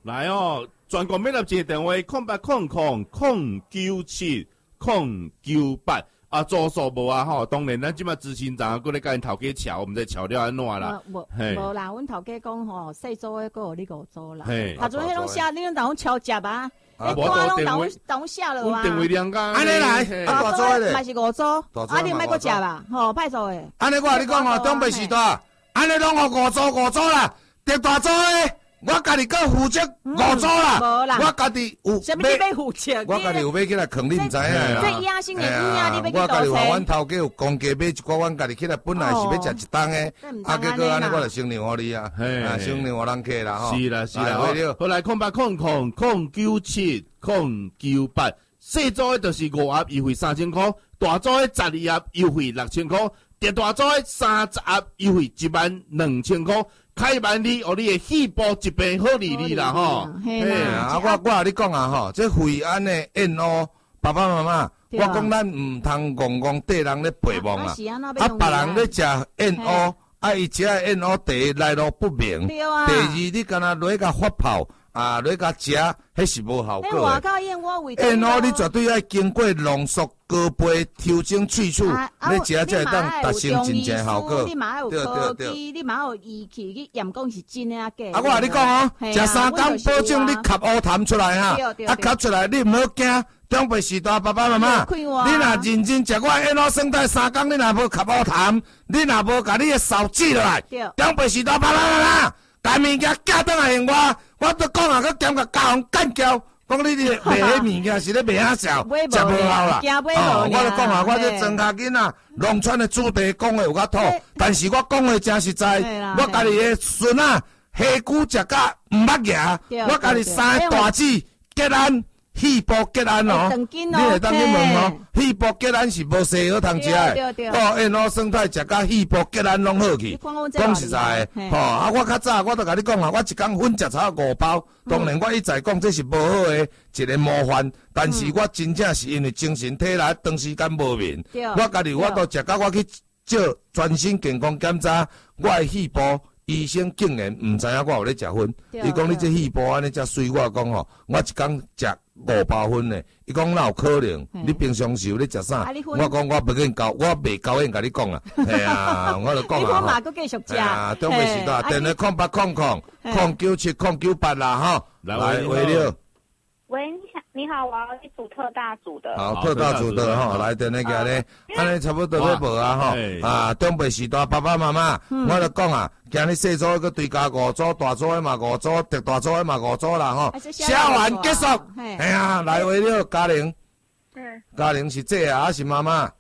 来哦，全国免纳一个电话0800-097-098啊，做数无啊吼，当然咱即马执行长搁咧甲因头家瞧，我们在瞧了安怎啦？ 无啦，阮头家讲吼，细组诶，搁有你5组啦。 他昨迄拢写，你拢当敲接啊？ 啊， 我拢当写了啊。 电话量噶， 安尼来，大组咧， 嘛是5组，啊，你莫搁接啦，吼，歹做诶。 安尼我甲你讲吼，中北时代，安尼拢互5组啦，第大组诶。我家己搁负责5组啦，我家己有什么你要负责？ 我家己有买起来藏，你毋知影啦。 这野生的鱼啊，你要去我家己话， 倒车。 阮头家有公鸡买一寡，阮家己起来本来是要食一档诶，啊，结果安尼我就先让互你啊，先让互人客啦吼。 是啦，好来0800-097-098，细组诶就是5盒优惠3000块，大组诶12盒优惠6000块，第大组诶30盒优惠12000块。开万里，哦，你的细胞一病好利利啦吼。 嘿啊，我甲你讲啊吼，这惠安的燕鸥，爸爸妈妈，我讲咱唔通戆缀人咧陪梦啊。啊，别人咧食燕鸥，啊，伊食的燕鸥第一来路不明，第二你敢若落甲发泡。啊，你甲食，迄是无效果的。燕鸥你绝对要经过浓缩、高杯、调整萃取，你食才会当达成真正效果。 你嘛有科技，你嘛有仪器去验讲是真诶啊假。 啊，我甲你讲哦，食3工保证你吸乌痰出来哈，啊吸出来你毋好惊。长辈时代爸爸妈妈，你若认真食我燕鸥生态3工，你若无吸乌痰，你若无甲你诶手指落来，长辈时代爸爸妈妈。把物件寄倒来用我都讲啊，佮兼甲教人干叫，讲你卖迄物件是咧卖啊笑，食无效啦。我就讲啊，我这庄稼囡仔，农村的子弟讲的有较土，但是我讲的真实在。我家己的孙啊，虾骨食甲毋捌牙，我家己3个大姊结案。细胞结案哦，你会当去问哦，细胞结案是无细好通食的。哦，燕鸥生态食甲细胞结案拢好去。讲实在的，吼啊！我较早我都甲你讲啊，我一工粉食草5包。当然我一再讲这是无好的一个模范，但是我真正是因为精神体力长时间无眠，我家己我都食甲我去做全身健康检查，我的细胞。医生竟然唔知影我有咧食薰，伊讲你这细胞安尼遮水，我讲吼，我一工食5包薰呢。伊讲哪有可能？你平常时有咧食啥？我讲我不跟教，我袂教应甲你讲啊。系啊，我就讲啊。 嘛，佮继续食。 啊，中北时代，电话0800-097-098啦，吼，来喂了。 喂，你好，我要一组特大组的。 好，特大组的哈，来电那个咧，安尼差不多要无啊哈。啊，中北时代爸爸妈妈，我就讲啊，今日细组个追加5组，大组的嘛5组，特大组的嘛5组啦吼。写完结束，哎呀，来为了嘉玲。嘉玲是姐啊，还是妈妈？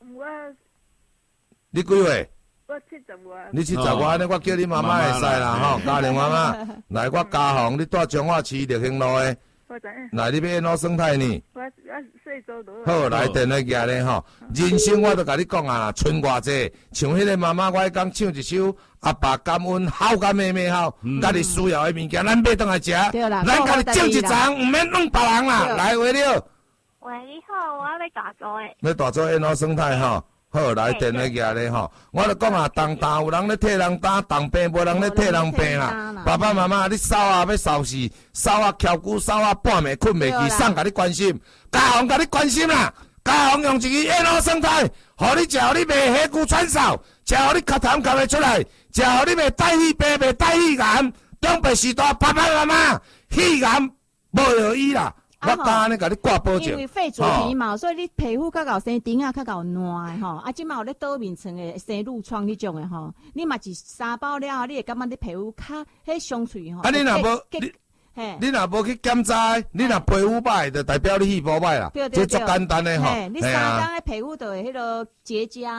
你几岁？ 我70外。 你70外，安尼我叫你妈妈会使啦吼。嘉玲妈妈，来我嘉宏，你住彰化市立兴路的。来，你要燕鸥生态呢？我细组都好。来电话寄咧吼，人生我都甲你讲啊，剩偌济，像迄个妈妈，我迄讲唱一首《阿爸感恩好甲妹妹好》，家己需要的物件，咱买倒来食，咱家己种一丛，毋免弄别人啦。来，喂了。 喂，你好，我要大组诶。 要大组燕鸥生态吼。好，来电话寄咧吼，我就讲啊，当担有人咧替人担，当病无人咧替人病啦。爸爸妈妈，你扫啊要扫死，扫啊翘骨，扫啊半暝困袂去，送甲你关心，嘉宏甲你关心啦。嘉宏用一个燕鸥生态，互你食，互你袂血骨喘嗽，食互你咳痰咳袂出来，食互你袂带气病，袂带气癌。中北时代爸爸妈妈，气癌无药医啦。我敢安尼甲你挂保证， 因为肺主皮嘛，所以你皮肤较搞生顶啊，较搞烂的吼。啊，即马有咧倒面层的生褥疮迄种的吼，你嘛是3包了，你会感觉你皮肤较迄香脆吼。 啊，你若无你若无去检查，你若皮肤歹，就代表你细胞歹啦。这足简单的吼。 你3工的皮肤就会迄个结痂。